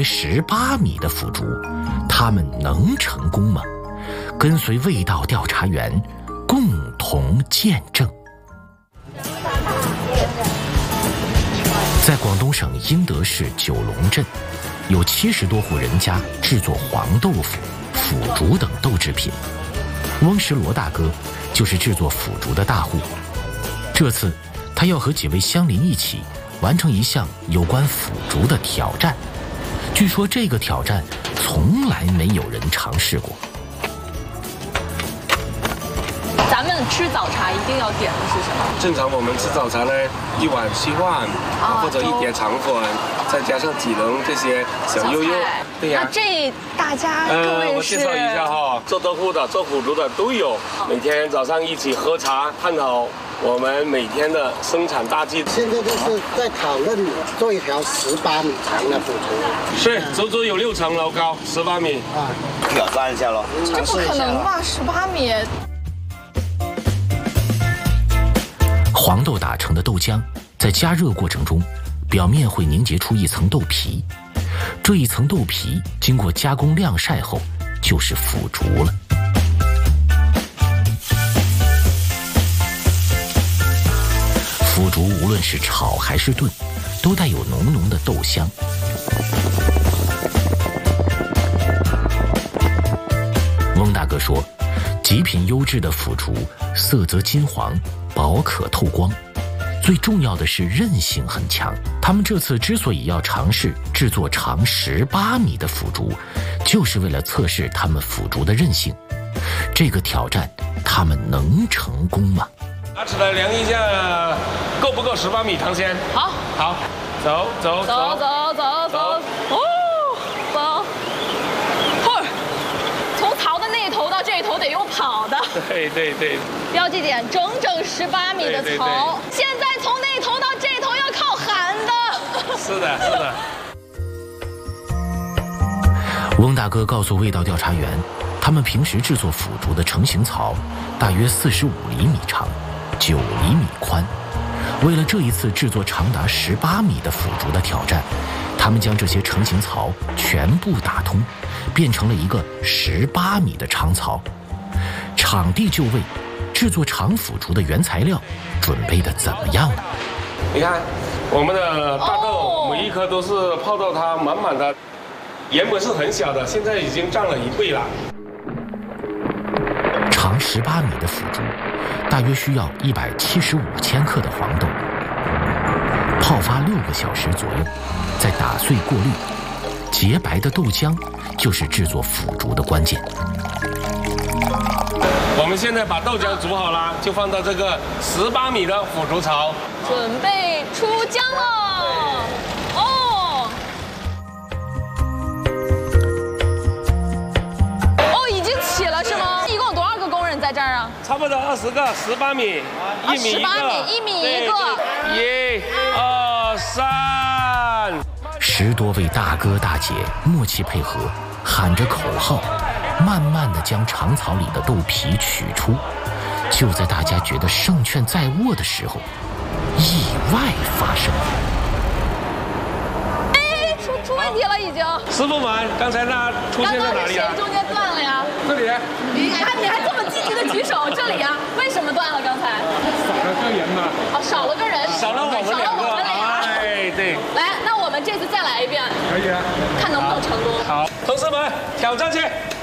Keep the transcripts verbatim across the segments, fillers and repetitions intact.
约十八米的腐竹，他们能成功吗？跟随味道调查员共同见证。在广东省英德市九龙镇，有七十多户人家制作黄豆腐、腐竹等豆制品。翁石罗大哥就是制作腐竹的大户。这次他要和几位乡邻一起完成一项有关腐竹的挑战。据说这个挑战从来没有人尝试过。 咱们吃早茶一定要点的是什么？ 正常我们吃早茶呢，一碗稀饭，啊、或者一碟肠粉，再加上几笼这些小悠悠。对呀、啊。 那这大家各位是？ 呃，我介绍一下哈，做豆腐的、做腐竹的都有。每天早上一起喝茶，探讨我们每天的生产大计。 现在就是在讨论做一条十八米长的腐竹。 是，足足有六层楼高，十八米。啊， 挑战一下喽。 这不可能吧？十八米。 黄豆打成的豆浆，在加热过程中，表面会凝结出一层豆皮。这一层豆皮经过加工晾晒后，就是腐竹了。腐竹无论是炒还是炖，都带有浓浓的豆香。翁大哥说，极品优质的腐竹色泽金黄，薄可透光，最重要的是韧性很强。他们这次之所以要尝试制作长十八米的腐竹，就是为了测试他们腐竹的韧性。这个挑战，他们能成功吗？ 拿起来量一下，够不够十八米长先？ 好， 好，走走走走走走，哦，走，嚯，从槽的那头到这头得用跑的。 对对对。 标记点整整十八米的槽，对对对，现在从那头到这头要靠喊的。 是的，是的。 翁大哥告诉味道调查员，他们平时制作腐竹的成型槽大约四十五厘米长，九厘米宽。为了这一次制作长达十八米的腐竹的挑战，他们将这些成型槽全部打通，变成了一个十八米的长槽。场地就位，制作长腐竹的原材料准备的怎么样呢？ 你看，我们的大豆每一颗都是泡到它满满的，原本是很小的，现在已经涨了一倍了。 长十八米的腐竹，大约需要一百七十五千克的黄豆，泡发六个小时左右，再打碎过滤，洁白的豆浆就是制作腐竹的关键。 我们现在把豆浆煮好了，就放到这个十八米的腐竹槽， 准备出浆喽！哦，哦，已经起了是吗？一共有多少个工人在这儿啊？ 差不多二十个，十八米，一米一个， 十八米，一米一个。 一、二、三。 十多位大哥大姐默契配合，喊着口号，慢慢地将长槽里的豆皮取出。就在大家觉得胜券在握的时候，意外发生了。 哎，出出问题了已经。 师傅们，刚才那出现在哪里啊？ 刚刚是谁中间断了呀？ 这里。 你还你还这么积极的举手，这里啊？为什么断了？刚才？ 少了个人嘛。 哦，少了个人。 少了我们两个。哎，对。 来，那我们这次再来一遍。 可以啊。 看能不能成功。 好，同事们挑战去。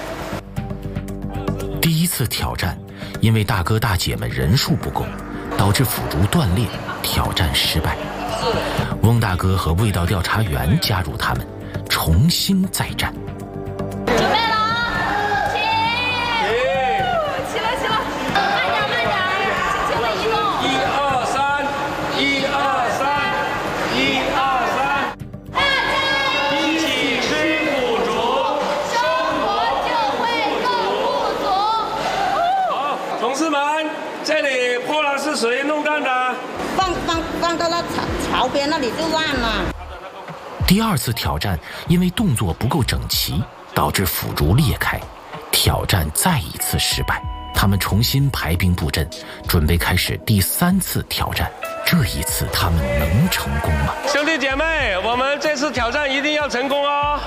第一次挑战，因为大哥大姐们人数不够，导致腐竹断裂，挑战失败。翁大哥和味道调查员加入他们，重新再战。 准备了啊！起！起来起来，慢点慢点，轻轻的移动。 一二三，一二三，一二三。 大家一起吃腐竹， 生活就会更富足。 好，同事们，这里破了是谁弄断的？ 放放放到那槽槽边那里就烂了。 第二次挑战，因为动作不够整齐，导致腐竹裂开，挑战再一次失败。他们重新排兵布阵，准备开始第三次挑战。这一次他们能成功吗？ 兄弟姐妹，我们这次挑战一定要成功哦！